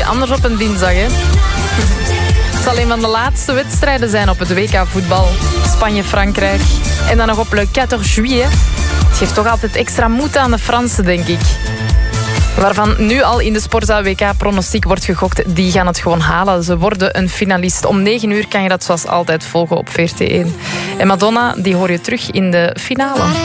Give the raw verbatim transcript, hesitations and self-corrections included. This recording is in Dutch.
anders op een dinsdag, hè. Het zal een van de laatste wedstrijden zijn op het W K voetbal. Spanje-Frankrijk. En dan nog op le veertien juillet. Het geeft toch altijd extra moed aan de Fransen, denk ik. Waarvan nu al in de Sportzaal W K-pronostiek wordt gegokt. Die gaan het gewoon halen. Ze worden een finalist. Om negen uur kan je dat zoals altijd volgen op V R T één. En Madonna, die hoor je terug in de finale.